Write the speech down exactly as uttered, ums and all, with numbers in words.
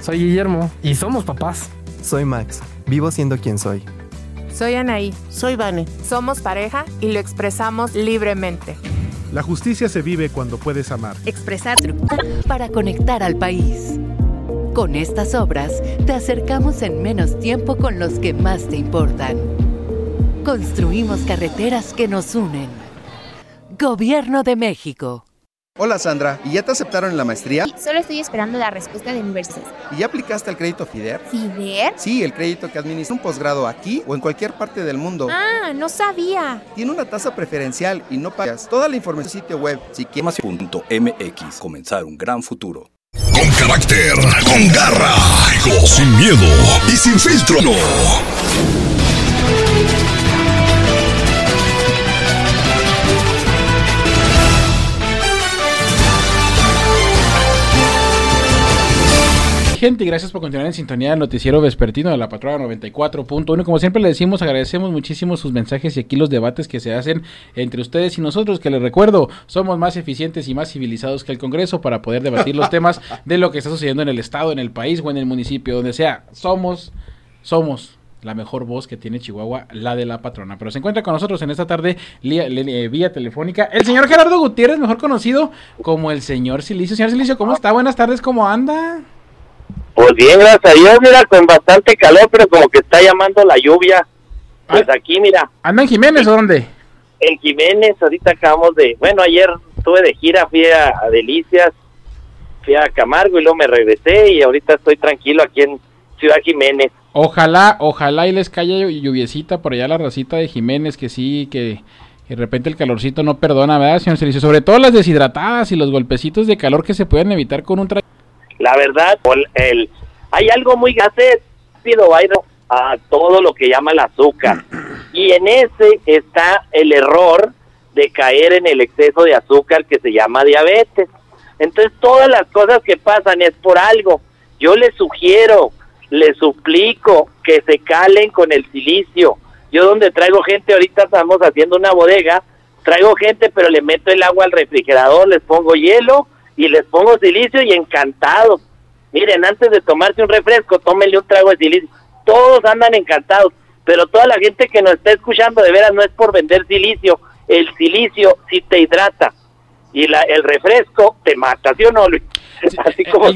Soy Guillermo y somos papás. Soy Max, vivo siendo quien soy. Soy Anaí. Soy Vane. Somos pareja y lo expresamos libremente. La justicia se vive cuando puedes amar. Expresar para conectar al país. Con estas obras te acercamos en menos tiempo con los que más te importan. Construimos carreteras que nos unen. Gobierno de México. Hola Sandra, ¿y ya te aceptaron en la maestría? Sí, solo estoy esperando la respuesta de universidad. ¿Y ya aplicaste al crédito FIDER? ¿FIDER? Sí, el crédito que administra un posgrado aquí o en cualquier parte del mundo. Ah, no sabía. Tiene una tasa preferencial y no pagas. Toda la información en el sitio web. Si quieres... .mx. Comenzar un gran futuro. Con carácter, con garra, sin miedo y sin filtro. No. Gente, gracias por continuar en sintonía del noticiero vespertino de la Patrona noventa y cuatro punto uno. Como siempre le decimos, agradecemos muchísimo sus mensajes y aquí los debates que se hacen entre ustedes y nosotros, que les recuerdo, somos más eficientes y más civilizados que el Congreso para poder debatir los temas de lo que está sucediendo en el estado, en el país o en el municipio, donde sea. Somos, somos la mejor voz que tiene Chihuahua, la de la Patrona. Pero se encuentra con nosotros en esta tarde vía, vía telefónica el señor Gerardo Gutiérrez, mejor conocido como el señor Silicio. Señor Silicio, ¿cómo está? Buenas tardes, ¿cómo anda? Pues bien, gracias a Dios, mira, con bastante calor, pero como que está llamando la lluvia. Pues ah, aquí, mira. ¿Anda en Jiménez o dónde? En Jiménez, ahorita acabamos de... Bueno, ayer estuve de gira, fui a, a Delicias, fui a Camargo y luego me regresé y ahorita estoy tranquilo aquí en Ciudad Jiménez. Ojalá, ojalá y les caiga lluviecita por allá la racita de Jiménez, que sí, que... de repente el calorcito no perdona, ¿verdad, señor Silicio? Sobre todo las deshidratadas y los golpecitos de calor que se pueden evitar con un traje. La verdad, el, el, hay algo muy rápido, Byron, a todo lo que llama el azúcar. Y en ese está el error de caer en el exceso de azúcar que se llama diabetes. Entonces, todas las cosas que pasan es por algo. Yo les sugiero, les suplico que se calen con el silicio. Yo donde traigo gente, ahorita estamos haciendo una bodega, traigo gente, pero le meto el agua al refrigerador, les pongo hielo y les pongo silicio y encantados. Miren, antes de tomarse un refresco, tómenle un trago de silicio. Todos andan encantados, pero toda la gente que nos está escuchando de veras no es por vender silicio. El silicio sí te hidrata y la, el refresco te mata, ¿sí o no, Luis? Sí, Así como...